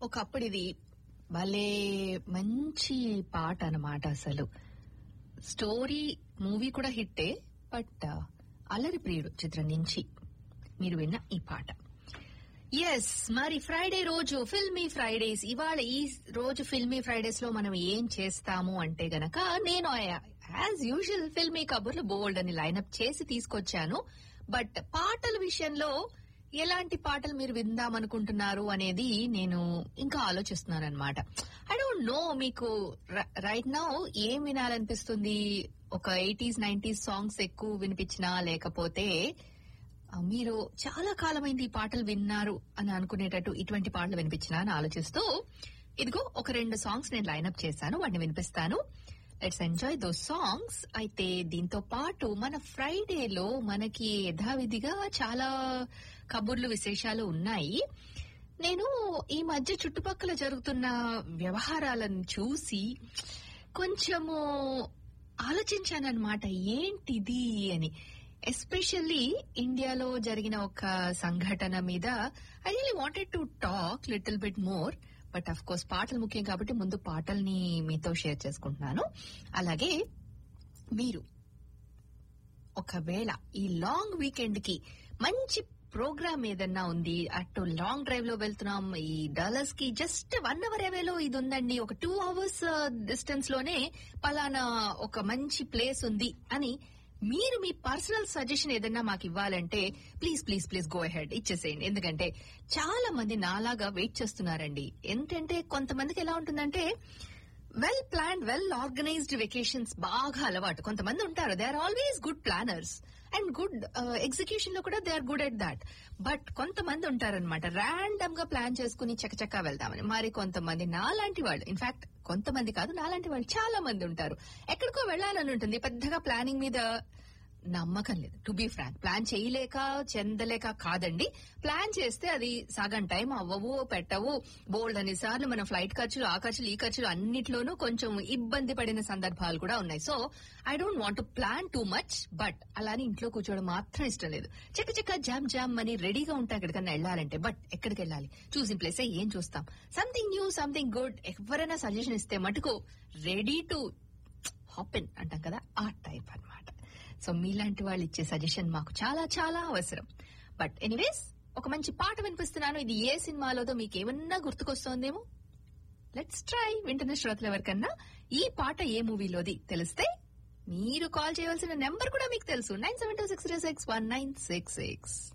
ఒకప్పుడు ఇది భలే మంచి పాట అన్నమాట. అసలు స్టోరీ మూవీ కూడా హిట్టే, బట్ అల్లరి ప్రియుడు చిత్రం నుంచి మీరు విన్న ఈ పాట. ఎస్, మరి ఫ్రైడే రోజు ఫిల్మీ ఫ్రైడేస్. ఇవాళ ఈ రోజు ఫిల్మీ ఫ్రైడేస్ లో మనం ఏం చేస్తాము అంటే గనక, నేను యాజ్ యూజువల్ ఫిల్మీ కబుర్లు బోల్డ్ అని లైన్అప్ చేసి తీసుకొచ్చాను. బట్ పాటల విషయంలో ఎలాంటి పాటలు మీరు విందామనుకుంటున్నారు అనేది నేను ఇంకా ఆలోచిస్తున్నాను అనమాట. ఐ డోంట్ నో మీకు రైట్ నౌ ఏం వినాలనిపిస్తుంది. ఒక 80s 90s సాంగ్స్ ఎక్కువ వినిపించినా, లేకపోతే మీరు చాలా కాలమైంది ఈ పాటలు విన్నారు అని అనుకునేటట్టు ఇటువంటి పాటలు వినిపించినా అని ఆలోచిస్తూ, ఇదిగో ఒక 2 సాంగ్స్ నేను లైన్అప్ చేశాను, వాటిని వినిపిస్తాను. Let's enjoy those songs. అయితే దీంతో పాటు మన ఫ్రైడేలో మనకి యథావిధిగా చాలా కబుర్లు విశేషాలు ఉన్నాయి. నేను ఈ మధ్య చుట్టుపక్కల జరుగుతున్న వ్యవహారాలను చూసి కొంచెము ఆలోచించానన్నమాట, ఏంటిది అని. ఎస్పెషల్లీ ఇండియాలో జరిగిన ఒక సంఘటన మీద I really wanted to talk little bit more. But of course పాటలు ముఖ్యం కాబట్టి ముందు పాటల్ని మీతో షేర్ చేసుకుంటున్నాను. అలాగే మీరు ఒకవేళ ఈ లాంగ్ వీకెండ్ కి మంచి ప్రోగ్రామ్ ఏదన్నా ఉంది, అటు లాంగ్ డ్రైవ్ లో వెళ్తున్నాం, ఈ డాలర్స్ కి జస్ట్ 1 hour అవేలో ఇది ఉందండి, ఒక 2 hours డిస్టెన్స్ లోనే పలానా ఒక మంచి ప్లేస్ ఉంది అని మీరు మీ పర్సనల్ సజెషన్ ఏదన్నా మాకు ఇవ్వాలంటే please please please go ahead, ఇచ్చేసేయండి. ఎందుకంటే చాలా మంది నాలాగా వెయిట్ చేస్తున్నారండి. ఏంటంటే కొంతమందికి ఎలా ఉంటుందంటే well planned, well organised vacations బాగా అలవాటు. కొంతమంది ఉంటారు, they are always good planners and good execution లో కూడా they are good at that. But కొంతమంది ఉంటారనమాట, ర్యాండమ్ గా ప్లాన్ చేసుకుని చకచకా వెళ్దామని. మరి కొంతమంది నాలాంటి వాళ్ళు, ఇన్ఫాక్ట్ కొంతమంది కాదు నాలాంటి వాళ్ళు చాలా మంది ఉంటారు, ఎక్కడికో వెళ్లాలని ఉంటుంది, పెద్దగా ప్లానింగ్ మీద నమ్మకం లేదు. టు బీ ఫ్రాంక్, ప్లాన్ చేయలేక చెందలేక కాదండి, ప్లాన్ చేస్తే అది సగం టైం అవ్వవు, పెట్టవు. బోల్డ్ అన్ని సార్లు మన ఫ్లైట్ ఖర్చులు, ఆ ఖర్చులు, ఈ ఖర్చులు అన్నిట్లోనూ కొంచెం ఇబ్బంది పడిన సందర్భాలు కూడా ఉన్నాయి. So I don't want to plan too much. But అలానే ఇంట్లో కూర్చోవడం మాత్రం ఇష్టం లేదు. చక్క జామ్ జామ్ అని రెడీగా ఉంటా ఎక్కడికన్నా వెళ్ళాలంటే. బట్ ఎక్కడికి వెళ్ళాలి, చూసిన ప్లేస్ ఏం చూస్తాం, సంథింగ్ న్యూ, సంథింగ్ గుడ్. ఎవరైనా సజెషన్ ఇస్తే మటుకు రెడీ టు హాప్ ఇన్ అంటాం కదా, ఆ టైప్ అన్నమాట. సో మీలాంటి వాళ్ళు ఇచ్చే సజెషన్ మాకు చాలా చాలా అవసరం. బట్ ఎనీవేస్, ఒక మంచి పాట వినిపిస్తున్నాను. ఇది ఏ సినిమాలోదో మీకు ఏమన్నా గుర్తుకొస్తోందేమో, లెట్స్ ట్రై. వింటున్న శ్రోతలు ఎవరికన్నా ఈ పాట ఏ మూవీలోది తెలిస్తే మీరు కాల్ చేయవలసిన నెంబర్ కూడా మీకు తెలుసు, 9726061966.